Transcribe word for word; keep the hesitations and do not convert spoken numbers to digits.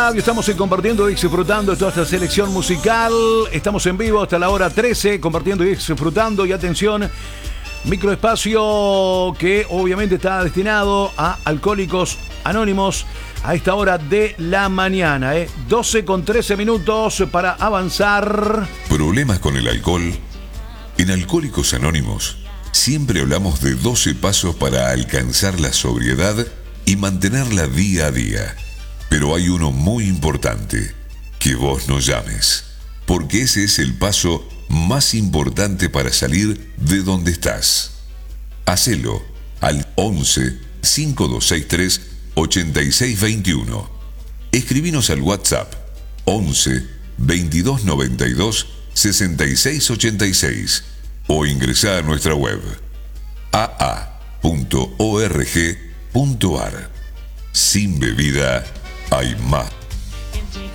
Estamos en Compartiendo y Disfrutando de toda esta selección musical. Estamos en vivo hasta la hora trece, compartiendo y disfrutando. Y atención, microespacio que obviamente está destinado a alcohólicos anónimos a esta hora de la mañana. ¿eh? doce con trece minutos para avanzar. ¿Problemas con el alcohol? En Alcohólicos Anónimos siempre hablamos de doce pasos para alcanzar la sobriedad y mantenerla día a día. Pero hay uno muy importante, que vos nos llames, porque ese es el paso más importante para salir de donde estás. Hacelo al once, cinco dos seis tres, ochenta y seis veintiuno. Escribinos al WhatsApp once, veintidós noventa y dos, sesenta y seis ochenta y seis o ingresá a nuestra web a a punto org punto ar. Sin bebida hay más.